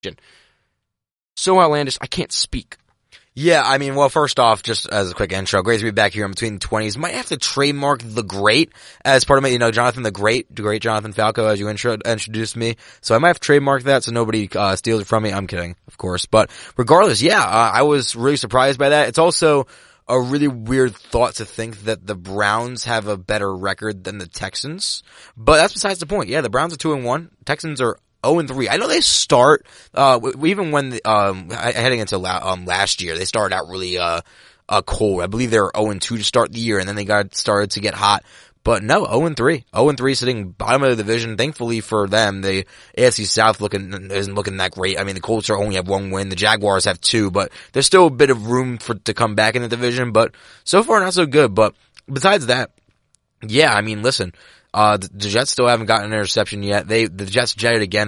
So outlandish, I can't speak. Yeah, I mean, well, first off, just as a quick intro, great to be back here in between the 20s. Might have to trademark The Great as part of my, Jonathan the Great Jonathan Falco, as you introduced me. So I might have to trademark that so nobody steals it from me. I'm kidding, of course. But regardless, yeah, I was really surprised by that. It's also a really weird thought to think that the Browns have a better record than the Texans. But that's besides the point. Yeah, the Browns are 2-1. Texans are 0-3. I know they start, even when, heading into, last year, they started out really, cold. I believe they were 0-2 to start the year, and then they started to get hot. But no, 0-3. 0-3 sitting bottom of the division. Thankfully for them, the AFC South isn't looking that great. I mean, the Colts only have 1 win. The Jaguars have 2, but there's still a bit of room to come back in the division. But so far, not so good. But besides that, yeah, I mean, listen, the Jets still haven't gotten an interception yet. The Jets jetted again.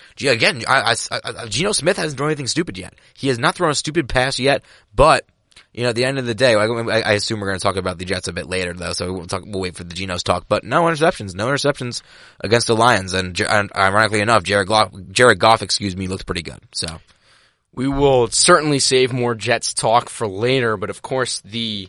Geno Smith hasn't thrown anything stupid yet. He has not thrown a stupid pass yet, but, at the end of the day, I assume we're going to talk about the Jets a bit later though, so we'll wait for the Geno's talk, but no interceptions against the Lions, and ironically enough, Jared Goff, looks pretty good, so. We will certainly save more Jets talk for later, but of course the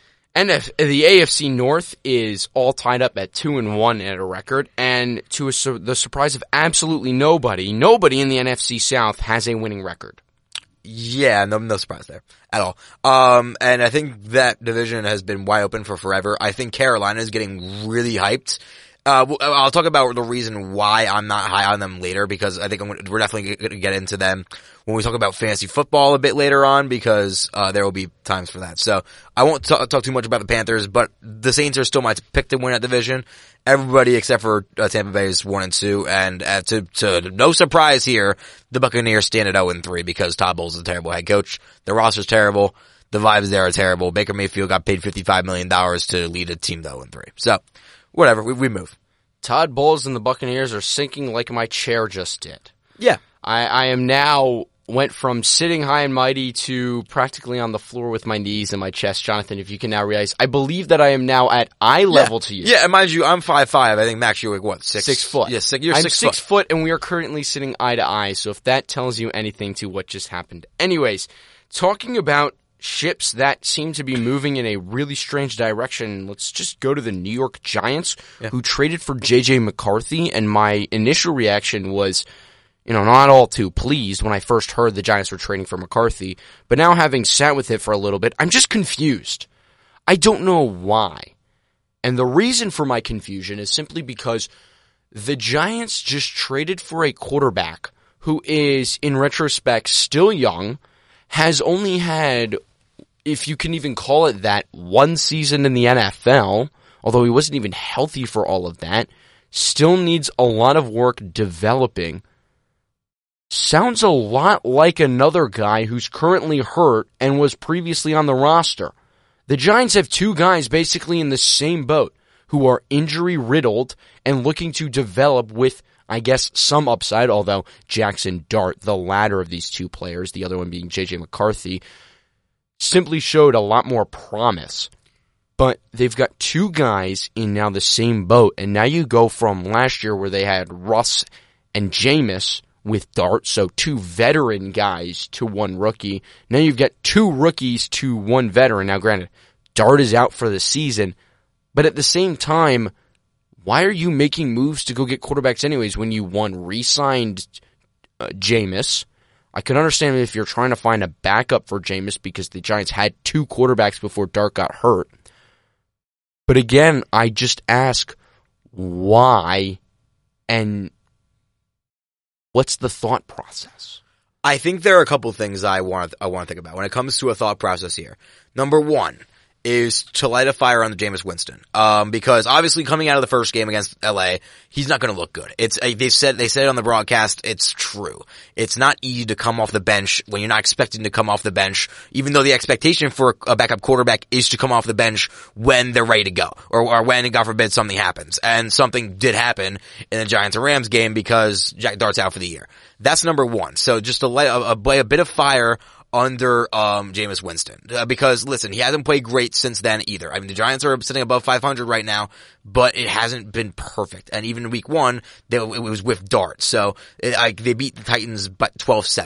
AFC North is all tied up at 2-1 at a record, and to the surprise of absolutely nobody in the NFC South has a winning record. Yeah, no surprise there at all. And I think that division has been wide open for forever. I think Carolina is getting really hyped. I'll talk about the reason why I'm not high on them later, because I think we're definitely going to get into them when we talk about fantasy football a bit later on, because there will be times for that. So I won't talk too much about the Panthers, but the Saints are still my pick to win that division. Everybody except for Tampa Bay is 1-2, and to no surprise here, the Buccaneers stand at 0-3 because Todd Bowles is a terrible head coach. The roster's terrible. The vibes there are terrible. Baker Mayfield got paid $55 million to lead a team to 0-3. So, whatever, we move. Todd Bowles and the Buccaneers are sinking like my chair just did. Yeah. I am now went from sitting high and mighty to practically on the floor with my knees and my chest. Jonathan, if you can now realize, I believe that I am now at eye level to you. Yeah, and mind you, I'm 5'5". I think, Max, you're like, what, 6 foot. Yeah, you're 6 foot. I'm 6 foot, and we are currently sitting eye to eye, so if that tells you anything to what just happened. Anyways, talking about ships that seem to be moving in a really strange direction, let's just go to the New York Giants, who traded for J.J. McCarthy, and my initial reaction was, not all too pleased when I first heard the Giants were trading for McCarthy, but now having sat with it for a little bit, I'm just confused. I don't know why. And the reason for my confusion is simply because the Giants just traded for a quarterback who is, in retrospect, still young, has only had, if you can even call it that, 1 season in the NFL, although he wasn't even healthy for all of that, still needs a lot of work developing. Sounds a lot like another guy who's currently hurt and was previously on the roster. The Giants have 2 guys basically in the same boat who are injury-riddled and looking to develop with, I guess, some upside, although Jackson Dart, the latter of these 2 players, the other one being J.J. McCarthy, simply showed a lot more promise. But they've got 2 guys in now the same boat, and now you go from last year where they had Russ and Jameis with Dart, so 2 veteran guys to 1 rookie. Now you've got 2 rookies to 1 veteran. Now granted, Dart is out for the season, but at the same time, why are you making moves to go get quarterbacks anyways when you, 1, re-signed Jameis? I can understand if you're trying to find a backup for Jameis because the Giants had 2 quarterbacks before Dart got hurt. But again, I just ask, why, and what's the thought process? I think there are a couple things I want to think about when it comes to a thought process here. Number 1 is to light a fire on the Jameis Winston. Because obviously coming out of the first game against LA, he's not going to look good. They said it on the broadcast, it's true. It's not easy to come off the bench when you're not expecting to come off the bench, even though the expectation for a backup quarterback is to come off the bench when they're ready to go, or when, God forbid, something happens. And something did happen in the Giants and Rams game because Jack Dart's out for the year. That's number 1. So just to light a bit of fire under Jameis Winston. Because listen, he hasn't played great since then either. I mean, the Giants are sitting above 500 right now, but it hasn't been perfect. And even in week 1, it was with Dart. So they beat the Titans but 12-7.